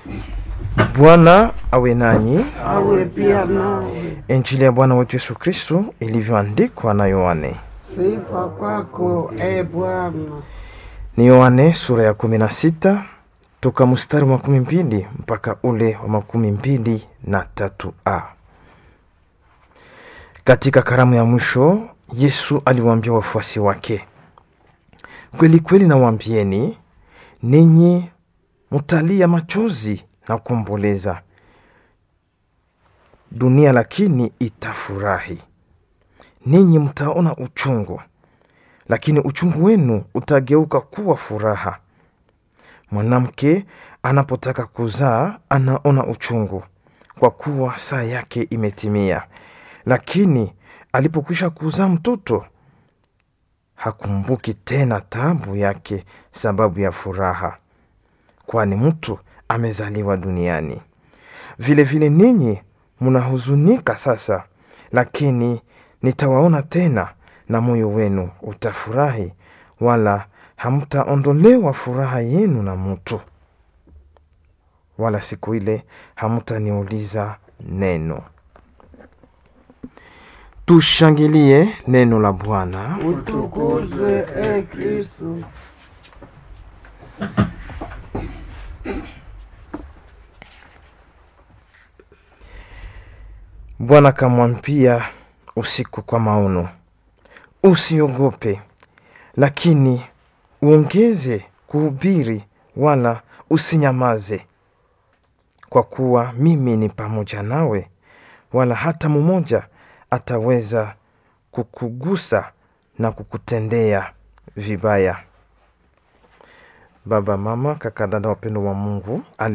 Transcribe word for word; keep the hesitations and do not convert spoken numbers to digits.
Bwana awe nanyi. Awe pia nawe. Injili ya Bwana wetu Yesu Kristo ilivyoandikwa na Yohane. Sifa kwako e Bwana. Ni Yohane sura ya kumi na sita toka mstari wa makumi mbili mpaka ule wa makumi mbili na tatu a. Katika karamu ya mwisho Yesu aliwaambia wafuasi wake, kweli kweli nawaambieni, ninyi mtalia machozi na kuomboleza, dunia lakini itafurahi. Ninyi mtaona uchungu, lakini uchungu wenu utageuka kuwa furaha. Mwanamke anapotaka kuzaa anaona uchungu, kwa kuwa saa yake imetimia. Lakini alipokwisha kuzaa mtoto, hakumbuki tena taabu yake, sababu ya furaha, kwani mtu amezaliwa duniani. Vile vile ninyi mnahuzunika sasa, lakini nitawaona tena na moyo wenu utafurahi, wala hamtaondolewa furaha yenu na mtu, wala siku ile hamtaniuliza neno. Tushangilie neno la Bwana. Utukuzwe e Kristo. Bwana kamwambia usiku kwa maono, usiogope, lakini uongeze kuhubiri, wala usinyamaze, kwa kuwa mimi ni pamoja nawe, wala hata mmoja ataweza kukugusa na kukutendea vibaya. Baba, mama, kaka, dada, wapendo wa Mungu,